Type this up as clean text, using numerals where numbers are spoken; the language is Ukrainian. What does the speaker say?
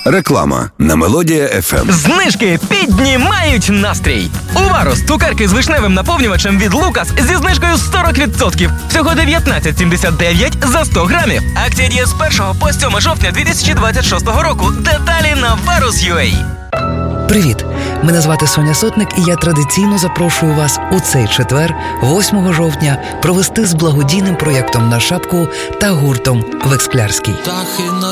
Реклама на Мелодія FM. Знижки піднімають настрій. У Варус цукерки з вишневим наповнювачем від Лукас зі знижкою 40%. Всього 19,79 за 100 грамів. Акція діє з 1 по 7 жовтня 2026 року. Деталі на Varus.ua. Привіт! Мене звати Соня Сотник, і я традиційно запрошую вас у цей четвер, 8 жовтня, провести з благодійним проєктом «На шапку» та гуртом «Вексклярський».